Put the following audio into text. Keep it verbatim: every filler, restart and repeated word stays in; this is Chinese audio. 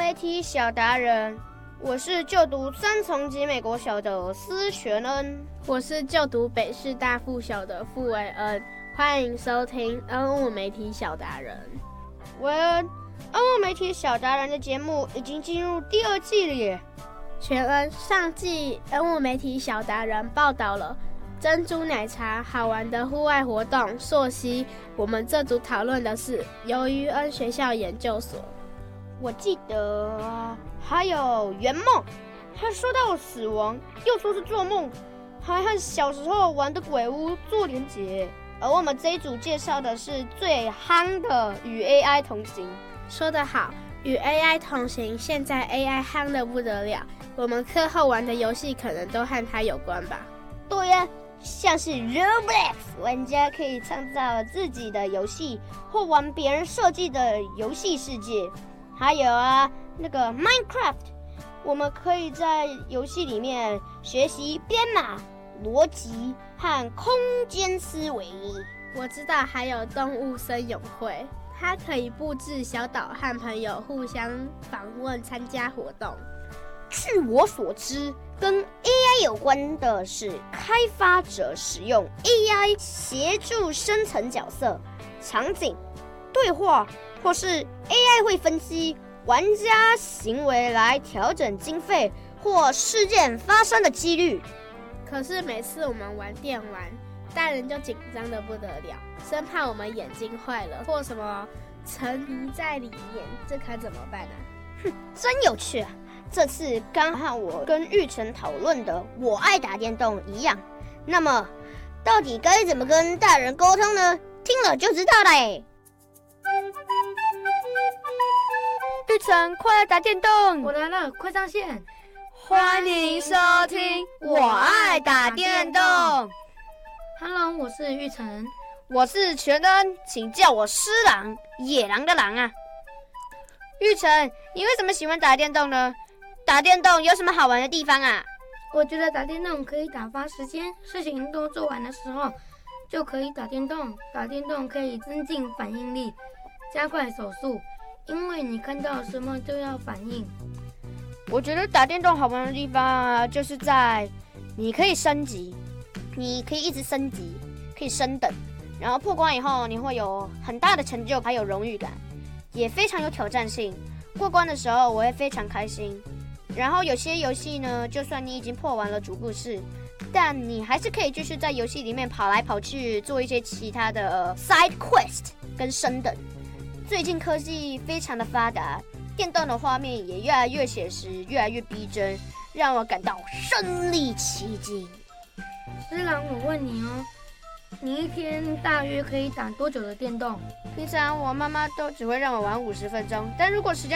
媒体小达人，我是就读三重级美国小的施全恩， 我是就读北师大附小的傅维恩，欢迎收听恩物媒体小达人。 维恩，恩物媒体小达人的节目已经进入第二季了耶。 全恩，上季恩物媒体小达人报道了珍珠奶茶好玩的户外活动溯溪，我们这组讨论的是游于恩学校研究所。 我记得还有圆梦，他说到死亡，又说是做梦，还和小时候玩的鬼屋做连结。而我们这一组介绍的是最夯的与 A I 同行。 说得好，与 A I 同行，现在 A I 夯得不得了，我们课后玩的游戏可能都和它有关吧。 对呀、啊，像是 Roblox， 玩家可以创造自己的游戏，或玩别人设计的游戏世界。还有啊，那个 Minecraft， 我们可以在游戏里面学习编码、逻辑和空间思维。 我知道还有动物森友会，它可以布置小岛和朋友互相访问参加活动。 据我所知，跟 A I 有关的是开发者使用 A I 协助生成角色、场景、对话，或是 A I 会分析玩家行为来调整经费或事件发生的几率。 可是每次我们玩电玩，大人就紧张得不得了，生怕我们眼睛坏了或什么沉迷在里面，这可怎么办啊？ 哼，真有趣啊！这次刚和我跟玉成讨论的我爱打电动一样。那么到底该怎么跟大人沟通呢？听了就知道了耶。玉成，快来打电动！ 我来了，快上线！ 欢迎收听我爱打电动。 Hello， 我是玉成， 我是全恩，请叫我狮狼，野狼的狼啊。玉成，你为什么喜欢打电动呢？打电动有什么好玩的地方啊？ 我觉得打电动可以打发时间，事情都做完的时候就可以打电动。打电动可以增进反应力，加快手速，因为你看到什么就要反应。 我觉得打电动好玩的地方啊，就是在你可以升级，你可以一直升级，可以升等，然后破关以后你会有很大的成就，还有荣誉感，也非常有挑战性。过关的时候我会非常开心。然后有些游戏呢，就算你已经破完了主故事，但你还是可以继续在游戏里面跑来跑去，做一些其他的 side quest 跟升等。最近科技非常的发达，电动的画面也越来越写实，越来越逼真，让我感到身临其境。 狮狼，我问你哦，你一天大约可以打多久的电动？ 平常我妈妈都只会让我玩五十分钟，但如果时间